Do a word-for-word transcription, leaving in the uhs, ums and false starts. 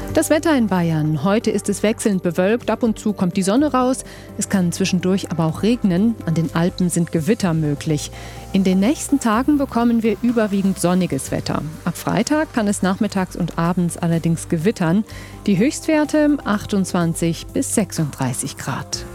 Das Wetter in Bayern. Heute ist es wechselnd bewölkt, ab und zu kommt die Sonne raus. Es kann zwischendurch aber auch regnen. An den Alpen sind Gewitter möglich. In den nächsten Tagen bekommen wir überwiegend sonniges Wetter. Ab Freitag kann es nachmittags und abends allerdings gewittern. Die Höchstwerte achtundzwanzig bis sechsunddreißig Grad.